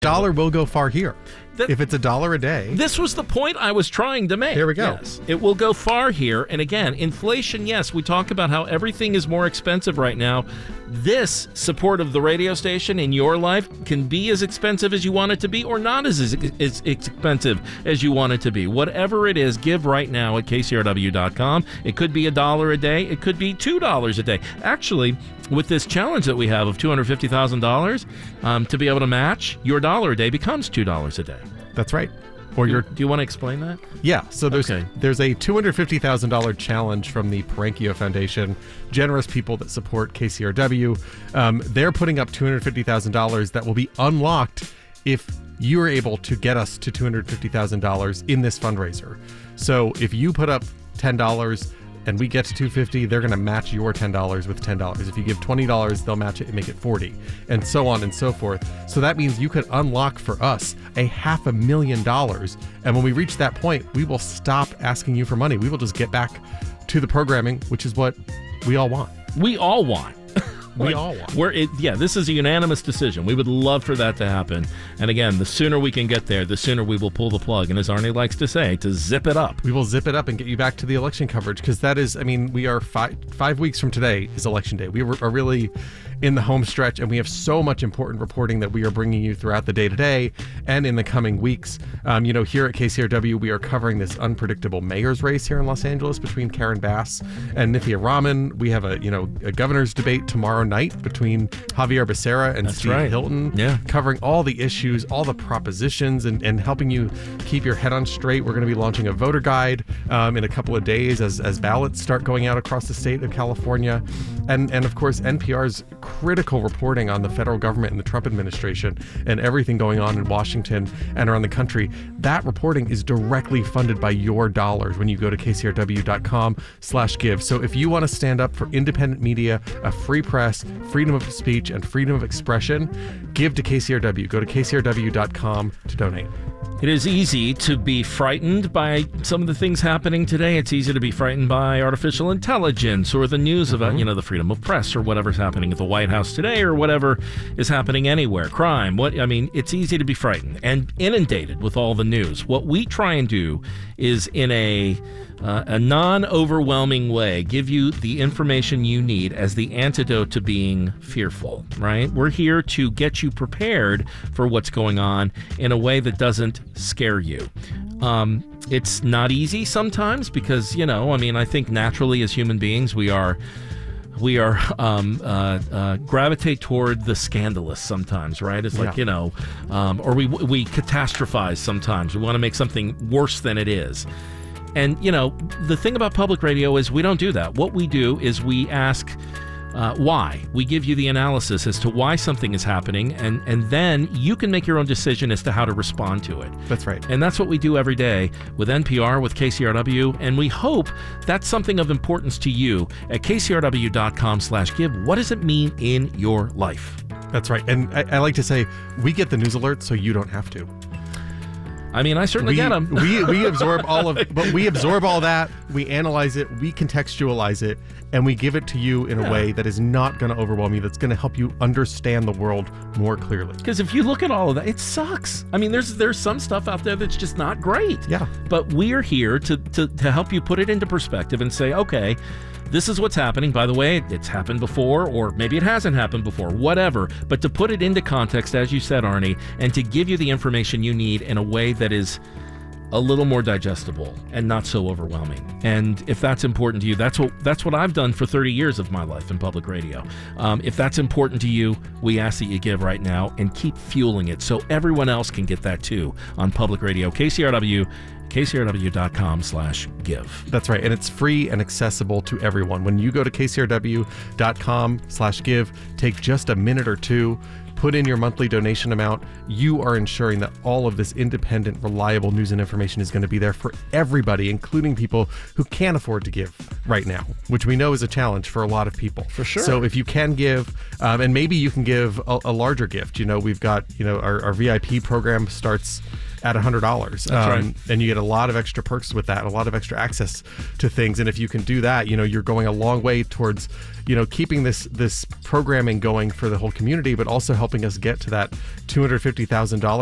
Dollar will go far here. If it's $1 a day. This was the point I was trying to make. There we go. Yes, it will go far here. And again, inflation, yes, we talk about how everything is more expensive right now. This support of the radio station in your life can be as expensive as you want it to be or not as expensive as you want it to be. Whatever it is, give right now at kcrw.com. It could be $1 a day. It could be $2 a day. Actually, with this challenge that we have of $250,000, to be able to match, your $1 a day becomes $2 a day. That's right. Or do you want to explain that? Yeah. So there's a $250,000 challenge from the Parankio Foundation, generous people that support KCRW. They're putting up $250,000 that will be unlocked if you're able to get us to $250,000 in this fundraiser. So if you put up $10 and we get to $250, they're going to match your $10 with $10. If you give $20, they'll match it and make it $40, and so on and so forth. So that means you could unlock for us $500,000. And when we reach that point, we will stop asking you for money. We will just get back to the programming, which is what we all want. We all want. We all want. This is a unanimous decision. We would love for that to happen. And again, the sooner we can get there, the sooner we will pull the plug. And as Arnie likes to say, to zip it up. We will zip it up and get you back to the election coverage, because that is, we are 5 weeks from today is election day. We are really in the home stretch, and we have so much important reporting that we are bringing you throughout the day today and in the coming weeks. Here at KCRW, we are covering this unpredictable mayor's race here in Los Angeles between Karen Bass and Nithya Raman. We have a governor's debate tomorrow night between Javier Becerra and Steve Hilton, covering all the issues, all the propositions, and helping you keep your head on straight. We're going to be launching a voter guide in a couple of days as ballots start going out across the state of California. And of course, NPR's critical reporting on the federal government and the Trump administration and everything going on in Washington and around the country. That reporting is directly funded by your dollars when you go to kcrw.com/give. So if you want to stand up for independent media, a free press, freedom of speech, and freedom of expression, give to KCRW. Go to kcrw.com to donate. It is easy to be frightened by some of the things happening today. It's easy to be frightened by artificial intelligence or the news about, the freedom of press or whatever's happening at the White House today or whatever is happening anywhere. Crime. It's easy to be frightened and inundated with all the news. What we try and do is in a non-overwhelming way give you the information you need as the antidote to being fearful, right? We're here to get you prepared for what's going on in a way that doesn't scare you. It's not easy sometimes because, I think naturally as human beings we gravitate toward the scandalous sometimes, right? It's like, or we catastrophize sometimes. We want to make something worse than it is. And, the thing about public radio is we don't do that. What we do is we ask why. We give you the analysis as to why something is happening, and then you can make your own decision as to how to respond to it. That's right. And that's what we do every day with NPR, with KCRW, and we hope that's something of importance to you at kcrw.com/give. What does it mean in your life? That's right. And I like to say we get the news alerts so you don't have to. I certainly get them. we absorb we absorb all that, we analyze it, we contextualize it, and we give it to you in a way that is not going to overwhelm you, that's going to help you understand the world more clearly. Because if you look at all of that, it sucks. There's some stuff out there that's just not great. Yeah. But we're here to help you put it into perspective and say, okay, this is what's happening. By the way, it's happened before, or maybe it hasn't happened before, whatever. But to put it into context, as you said, Arnie, and to give you the information you need in a way that is a little more digestible and not so overwhelming. And if that's important to you, that's what I've done for 30 years of my life in public radio. If that's important to you, we ask that you give right now and keep fueling it so everyone else can get that too on public radio. KCRW, kcrw.com/give. That's right. And it's free and accessible to everyone. When you go to kcrw.com/give, take just a minute or two, put in your monthly donation amount, you are ensuring that all of this independent, reliable news and information is going to be there for everybody, including people who can't afford to give right now, which we know is a challenge for a lot of people. For sure. So if you can give, and maybe you can give a larger gift. We've got, our VIP program starts at $100. Right. And you get a lot of extra perks with that, a lot of extra access to things. And if you can do that, you're going a long way towards, keeping this programming going for the whole community, but also helping us get to that $250,000